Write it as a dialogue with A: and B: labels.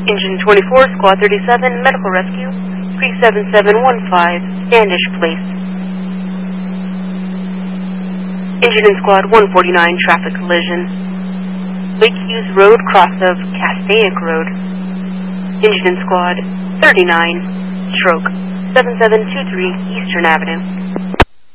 A: Engine 24, Squad 37, Medical Rescue, 37715, Standish Place. Engine and Squad 149, Traffic Collision. Lake Hughes Road, cross of Castaic Road. Engine and Squad 39, Stroke 7723, Eastern Avenue.